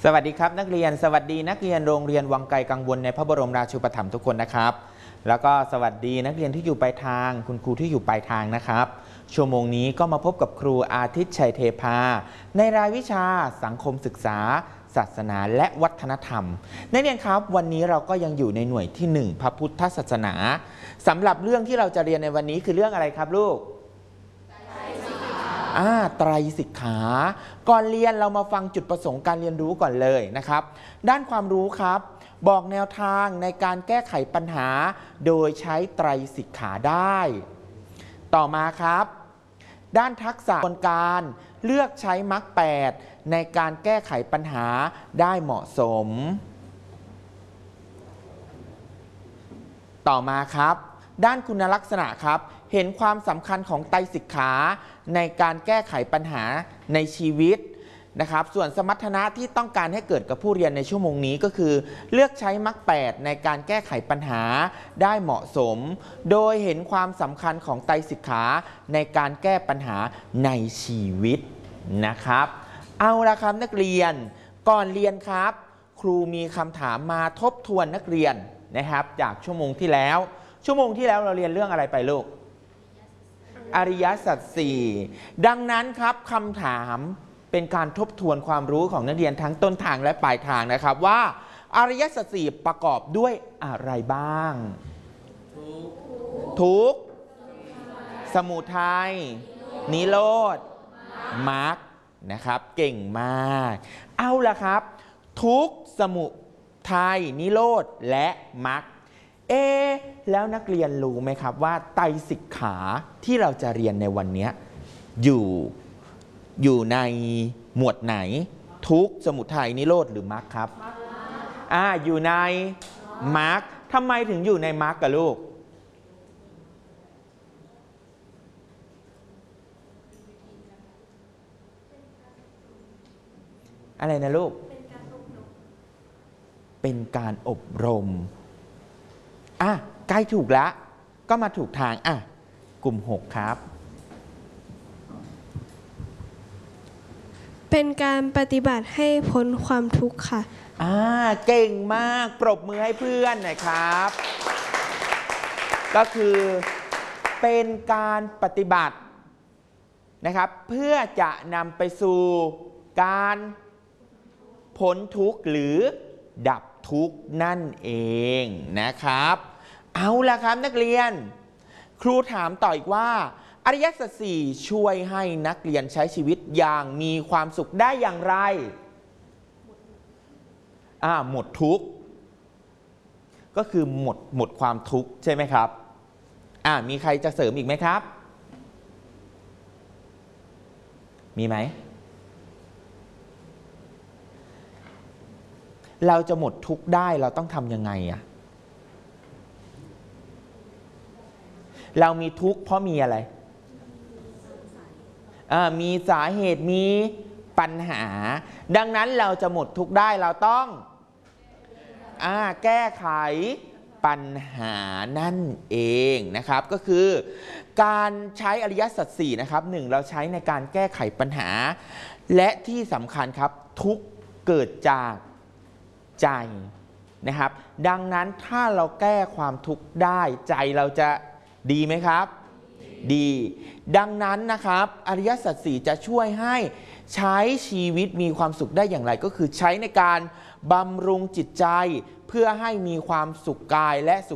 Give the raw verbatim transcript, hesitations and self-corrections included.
สวัสดีครับนักเรียนสวัสดีนักเรียนโรงเรียนวังไกลกังวลในพระบรมราชูปถัมภ์ทุกคนนะครับแล้วก็สวัสดีนักเรียนที่อยู่ปลายทางคุณครูที่อยู่ปลายทางนะครับชั่วโมงนี้ก็มาพบกับครูอาทิตย์ชัยเทพาในรายวิชาสังคมศึกษาศาสนาและวัฒนธรรมนักเรียนครับวันนี้เราก็ยังอยู่ในหน่วยที่หนึ่งพระพุทธศาสนาสำหรับเรื่องที่เราจะเรียนในวันนี้คือเรื่องอะไรครับลูกอ่าไตรสิกขาก่อนเรียนเรามาฟังจุดประสงค์การเรียนรู้ก่อนเลยนะครับด้านความรู้ครับบอกแนวทางในการแก้ไขปัญหาโดยใช้ไตรสิกขาได้ต่อมาครับด้านทักษะกระบวนการเลือกใช้มรรคแปดในการแก้ไขปัญหาได้เหมาะสมต่อมาครับด้านคุณลักษณะครับเห็นความสำคัญของไตรสิกขาในการแก้ไขปัญหาในชีวิตนะครับส่วนสมรรถนะที่ต้องการให้เกิดกับผู้เรียนในชั่วโมงนี้ก็คือเลือกใช้มรรคแปดในการแก้ไขปัญหาได้เหมาะสมโดยเห็นความสำคัญของไตรสิกขาในการแก้ปัญหาในชีวิตนะครับเอาละครับนักเรียนก่อนเรียนครับครูมีคำถามมาทบทวนนักเรียนนะครับจากชั่วโมงที่แล้วชั่วโมงที่แล้วเราเรียนเรื่องอะไรไปลูกอริยสัจสี่ดังนั้นครับคำถามเป็นการทบทวนความรู้ของนักเรียนทั้งต้นทางและปลายทางนะครับว่าอริยสัจสี่ประกอบด้วยอะไรบ้างทุกข์สมุทัยนิโรธมรรคนะครับเก่งมากเอาล่ะครับทุกข์สมุทัยนิโรธและมรรคเอแล้วนักเรียนรู้ไหมครับว่าไตรสิกขาที่เราจะเรียนในวันนี้อยู่อยู่ในหมวดไหนทุกข์สมุทัยนิโรธหรือมรรคครับอ่าอยู่ในมรรคทำไมถึงอยู่ในมรรคกับลูกอะไรนะลูกเป็นการอบรมอ่ะใกล้ถูกแล้วก็มาถูกทางอ่ะกลุ่มหกครับเป็นการปฏิบัติให้พ้นความทุกข์ค่ะอ่าเก่งมากปรบมือให้เพื่อนหน่อยครับก็คือเป็นการปฏิบัตินะครับเพื่อจะนำไปสู่การพ้นทุกข์หรือดับทุกข์นั่นเองนะครับเอาล่ะครับนักเรียนครูถามต่ออีกว่าอริยสัจสี่ช่วยให้นักเรียนใช้ชีวิตอย่างมีความสุขได้อย่างไรอ่าหมดทุกข์ก็คือหมดหมดความทุกข์ใช่ไหมครับอ่ามีใครจะเสริมอีกไหมครับมีไหมเราจะหมดทุกข์ได้เราต้องทำยังไงอะเรามีทุกข์เพราะมีอะไรมีสาเหตุมีปัญหาดังนั้นเราจะหมดทุกข์ได้เราต้องอ่าแก้ไขปัญหานั่นเองนะครับก็คือการใช้อริยสัจสี่นะครับหนึ่งเราใช้ในการแก้ไขปัญหาและที่สำคัญครับทุกข์เกิดจากใจนะครับดังนั้นถ้าเราแก้ความทุกข์ได้ใจเราจะดีไหมครับดีดังนั้นนะครับอริยสัจสี่จะช่วยให้ใช้ชีวิตมีความสุขได้อย่างไรก็คือใช้ในการบำรุงจิตใจเพื่อให้มีความสุขกายและสุ